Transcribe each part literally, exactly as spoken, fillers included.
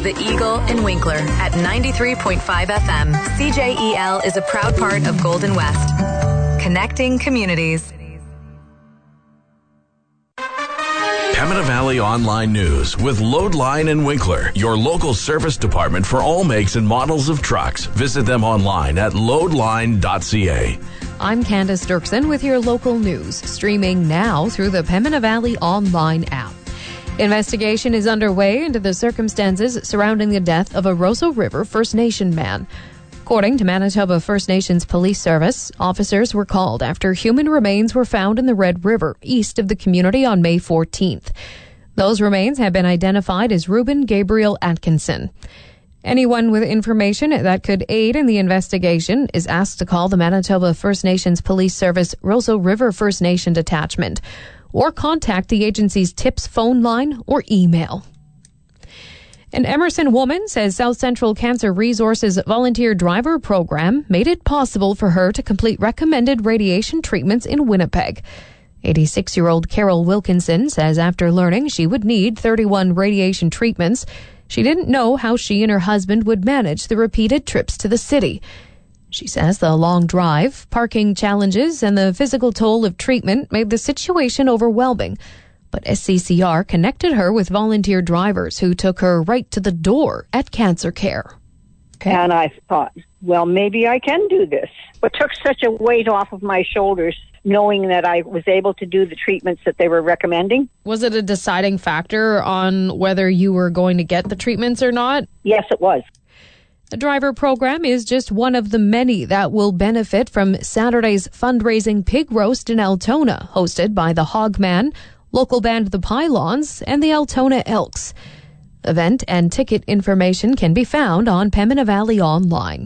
The Eagle in Winkler at ninety-three point five F M. C J E L is a proud part of Golden West. Connecting communities. Pembina Valley Online News with Loadline and Winkler, your local service department for all makes and models of trucks. Visit them online at loadline dot c a. I'm Candace Dirksen with your local news, streaming now through the Pembina Valley Online app. Investigation is underway into the circumstances surrounding the death of a Roseau River First Nation man. According to Manitoba First Nations Police Service, officers were called after human remains were found in the Red River, east of the community on May fourteenth. Those remains have been identified as Reuben Gabriel Atkinson. Anyone with information that could aid in the investigation is asked to call the Manitoba First Nations Police Service Roseau River First Nation Detachment or contact the agency's TIPS phone line or email. An Emerson woman says South Central Cancer Resources volunteer driver program made it possible for her to complete recommended radiation treatments in Winnipeg. eighty-six-year-old Carol Wilkinson says after learning she would need thirty-one radiation treatments, she didn't know how she and her husband would manage the repeated trips to the city. She says the long drive, parking challenges, and the physical toll of treatment made the situation overwhelming. But S C C R connected her with volunteer drivers who took her right to the door at Cancer Care. Okay. And I thought, well, maybe I can do this. It took such a weight off of my shoulders knowing that I was able to do the treatments that they were recommending. Was it a deciding factor on whether you were going to get the treatments or not? Yes, it was. The driver program is just one of the many that will benefit from Saturday's fundraising pig roast in Altona, hosted by the Hogman, local band The Pylons, and the Altona Elks. Event and ticket information can be found on Pembina Valley Online.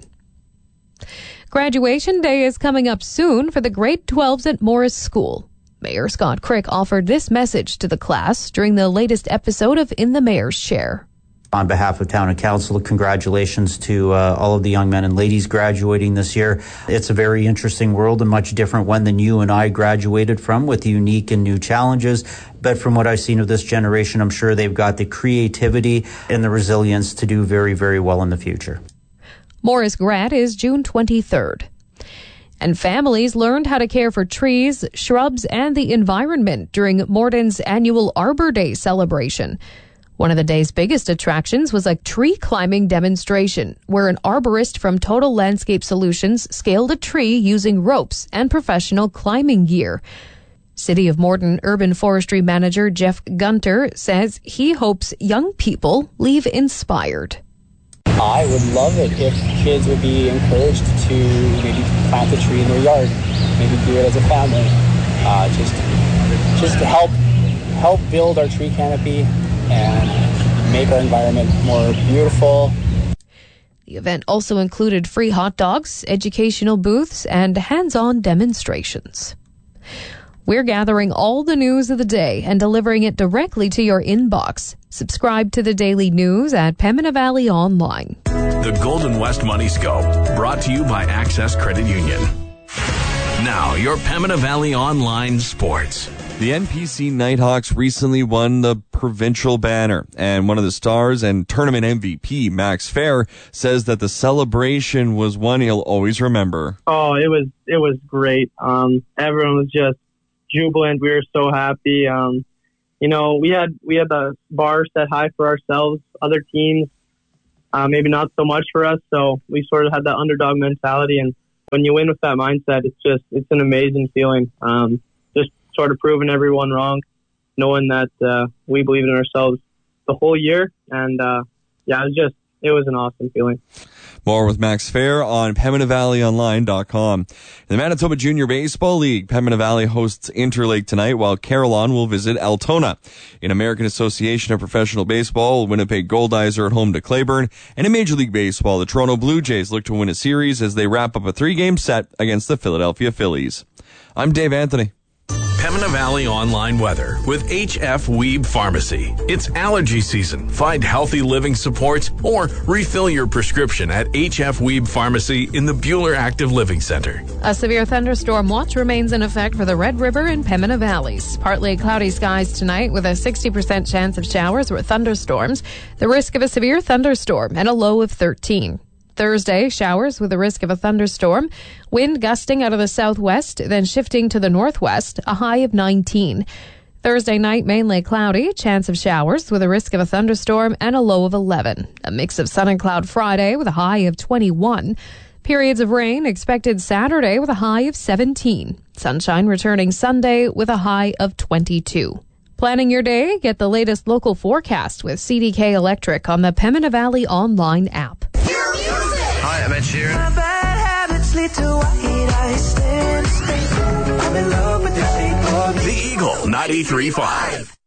Graduation day is coming up soon for the grade twelves at Morris School. Mayor Scott Crick offered this message to the class during the latest episode of In the Mayor's Chair. On behalf of Town and Council, congratulations to uh, all of the young men and ladies graduating this year. It's a very interesting world, a much different one than you and I graduated from, with unique and new challenges. But from what I've seen of this generation, I'm sure they've got the creativity and the resilience to do very, very well in the future. Morris Grad is June twenty-third. And families learned how to care for trees, shrubs, and the environment during Morton's annual Arbor Day celebration. One of the day's biggest attractions was a tree climbing demonstration, where an arborist from Total Landscape Solutions scaled a tree using ropes and professional climbing gear. City of Morton Urban Forestry Manager Jeff Gunter says he hopes young people leave inspired. I would love it if kids would be encouraged to maybe plant a tree in their yard, maybe do it as a family, uh, just just to help help build our tree canopy and make our environment more beautiful. The event also included free hot dogs, educational booths, and hands-on demonstrations. We're gathering all the news of the day and delivering it directly to your inbox. Subscribe to the daily news at Pembina Valley Online. The Golden West Money Scope, brought to you by Access Credit Union. Now, your Pembina Valley Online sports. The N P C Nighthawks recently won the provincial banner, and one of the stars and tournament M V P, Max Fair, says that the celebration was one he'll always remember. Oh, it was it was great. Um, everyone was just jubilant. We were so happy. Um, you know, we had we had the bar set high for ourselves. Other teams, uh, maybe not so much for us. So we sort of had that underdog mentality, and when you win with that mindset, it's just it's an amazing feeling. Um, just sort of proving everyone wrong, knowing that uh, we believed in ourselves the whole year, and uh, yeah, it was just it was an awesome feeling. More with Max Fair on Pembina Valley Online dot com. In the Manitoba Junior Baseball League, Pembina Valley hosts Interlake tonight, while Carillon will visit Altona. In American Association of Professional Baseball, Winnipeg Goldeyes are at home to Claiborne. And in Major League Baseball, the Toronto Blue Jays look to win a series as they wrap up a three-game set against the Philadelphia Phillies. I'm Dave Anthony. Pembina Valley online weather with H F Weeb Pharmacy. It's allergy season. Find healthy living supports or refill your prescription at H F Weeb Pharmacy in the Bueller Active Living Center. A severe thunderstorm watch remains in effect for the Red River and Pembina Valleys. Partly cloudy skies tonight with a sixty percent chance of showers or thunderstorms. The risk of a severe thunderstorm and a low of thirteen. Thursday, showers with a risk of a thunderstorm. Wind gusting out of the southwest, then shifting to the northwest, a high of nineteen. Thursday night, mainly cloudy, chance of showers with a risk of a thunderstorm and a low of eleven. A mix of sun and cloud Friday with a high of twenty-one. Periods of rain expected Saturday with a high of seventeen. Sunshine returning Sunday with a high of twenty-two. Planning your day? Get the latest local forecast with C D K Electric on the Pembina Valley online app. Hi, I'm Ed Sheeran. My bad habits lead to white eyes. I'm in love with the shape of The Eagle ninety-three point five.